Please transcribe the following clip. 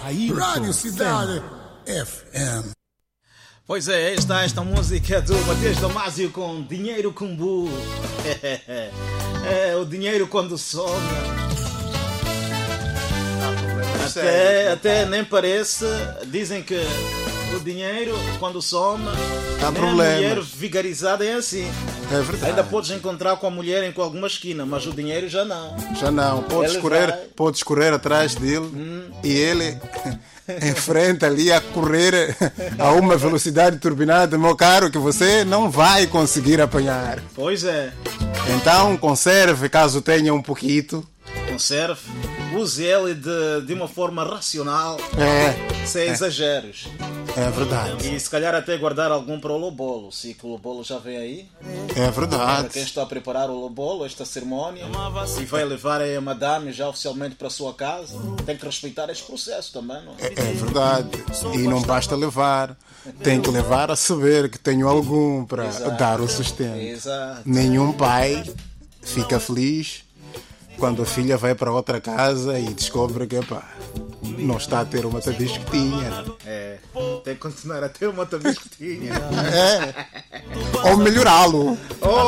Rádio Cidade FM. Pois é, esta música do Matias Damasio com Dinheiro Kumbu. É o dinheiro quando some. Até nem parece. Dizem que o dinheiro quando some, há nem problemas. a mulher vigarizada é assim. É verdade. Ainda podes encontrar com a mulher em alguma esquina, mas o dinheiro já não. Já não. Podes correr atrás dele e ele enfrenta ali a correr a uma velocidade turbinada, meu caro, que você não vai conseguir apanhar. Pois é. Então conserve, caso tenha um pouquinho. Conserve. Use ele de uma forma racional, sem exageros. É verdade. E se calhar até guardar algum para o lobolo, se que o lobolo já vem aí. É verdade. Para quem está a preparar o lobolo, esta cerimónia, e vai levar a madame já oficialmente para a sua casa, tem que respeitar este processo também, não é? É verdade. E não basta levar, tem que levar a saber que tenho algum para dar o sustento. Exato. Nenhum pai fica feliz quando a filha vai para outra casa e descobre que não está a ter uma tabiz que tinha. Tem que continuar a ter uma tabiz que tinha. Ou melhorá-lo.